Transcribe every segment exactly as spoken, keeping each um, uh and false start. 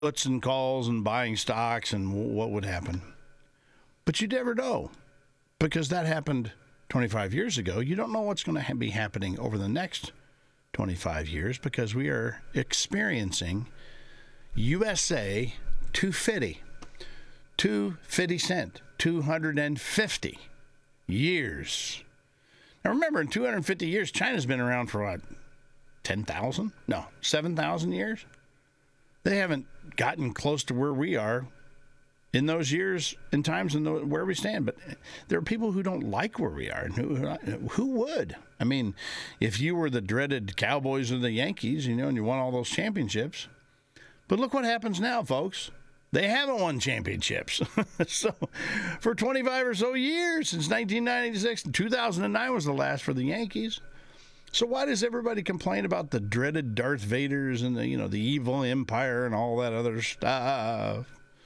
puts and calls and buying stocks and what would happen. But you never know, because that happened twenty-five years ago. You don't know what's going to be happening over the next twenty-five years, because we are experiencing U S A two fifty, two fifty cent, two hundred fifty years. Now remember, in two hundred fifty years, China's been around for what, ten thousand? No, seven thousand years? They haven't gotten close to where we are in those years and times and where we stand. But there are people who don't like where we are. And who, who would? I mean, if you were the dreaded Cowboys or the Yankees, you know, and you won all those championships. But look what happens now, folks. They haven't won championships. So for twenty-five or so years, since nineteen ninety-six, two thousand nine was the last for the Yankees. So why does everybody complain about the dreaded Darth Vaders and the, you know, the evil empire and all that other stuff?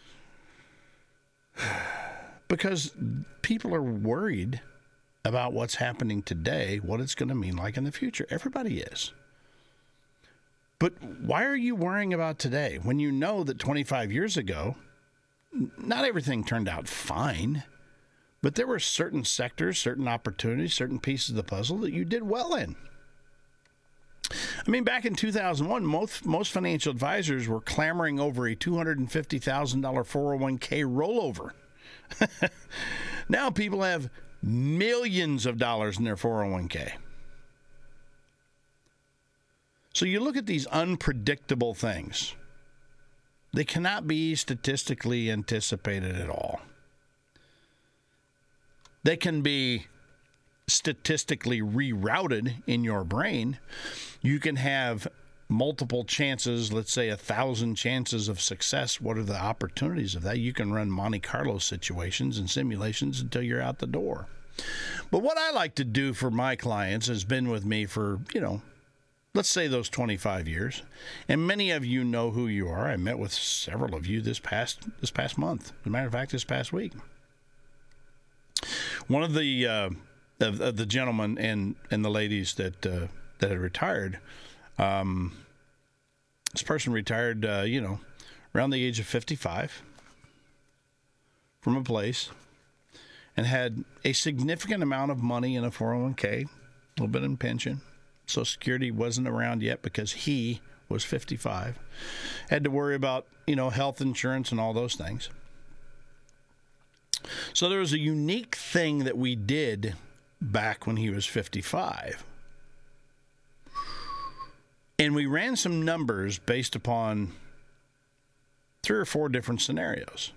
Because people are worried about what's happening today, what it's going to mean like in the future. Everybody is. But why are you worrying about today when you know that twenty-five years ago, not everything turned out fine, but there were certain sectors, certain opportunities, certain pieces of the puzzle that you did well in? I mean, back in two thousand one, most, most financial advisors were clamoring over a two hundred fifty thousand dollars four oh one k rollover. Now people have millions of dollars in their four oh one k. So you look at these unpredictable things. They cannot be statistically anticipated at all. They can be statistically rerouted in your brain. You can have multiple chances, let's say a thousand chances of success. What are the opportunities of that? You can run Monte Carlo situations and simulations until you're out the door. But what I like to do for my clients has been with me for, you know, let's say those twenty-five years. And many of you know who you are. I met with several of you this past this past month. As a matter of fact, this past week. One of the uh, of, of the gentlemen and, and the ladies that uh, that had retired, um, this person retired, uh, you know, around the age of fifty-five from a place and had a significant amount of money in a four oh one k, a little bit in pension. Social Security wasn't around yet because he was fifty-five. Had to worry about, you know, health insurance and all those things. So there was a unique thing that we did back when he was fifty-five. And we ran some numbers based upon three or four different scenarios.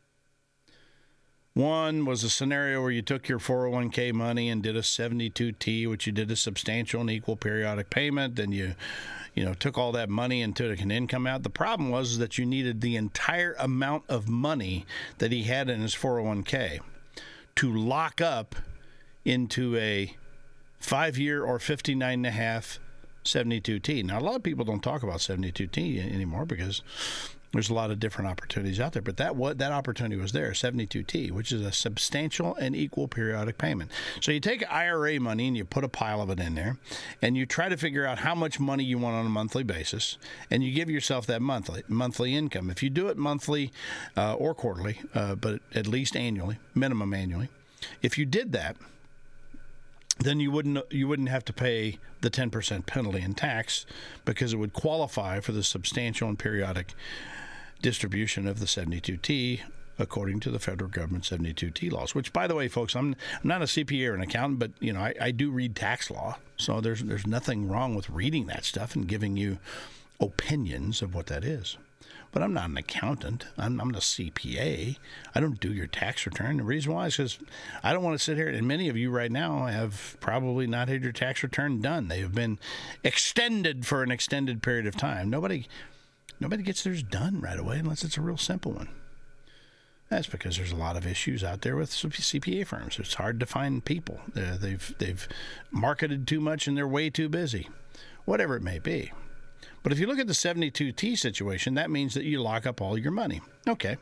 One was a scenario where you took your four oh one k money and did a seventy-two T, which you did a substantial and equal periodic payment. Then you, you know, took all that money and took an income out. The problem was that you needed the entire amount of money that he had in his four oh one k to lock up into a five-year or fifty-nine and a half seventy-two T. Now, a lot of people don't talk about seventy-two T anymore because there's a lot of different opportunities out there, but that what that opportunity was there, seventy-two T, which is a substantial and equal periodic payment. So you take I R A money and you put a pile of it in there, and you try to figure out how much money you want on a monthly basis, and you give yourself that monthly monthly income. If you do it monthly uh, or quarterly, uh, but at least annually, minimum annually, if you did that, then you wouldn't you wouldn't have to pay the ten percent penalty in tax because it would qualify for the substantial and periodic distribution of the seventy-two T according to the federal government seventy-two T laws, which, by the way, folks, I'm, I'm not a C P A or an accountant, but, you know, I, I do read tax law. So there's there's nothing wrong with reading that stuff and giving you opinions of what that is. But I'm not an accountant. I'm, I'm not a C P A. I don't do your tax return. The reason why is because I don't want to sit here, and many of you right now have probably not had your tax return done. They have been extended for an extended period of time. Nobody nobody gets theirs done right away unless it's a real simple one. That's because there's a lot of issues out there with C P A firms. It's hard to find people. Uh, they've they've marketed too much and they're way too busy, whatever it may be. But if you look at the seventy-two T situation, that means that you lock up all your money. Okay.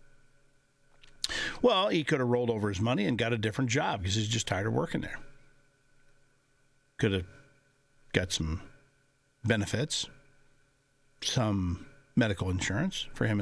Well, he could have rolled over his money and got a different job because he's just tired of working there. Could have got some benefits, some medical insurance for him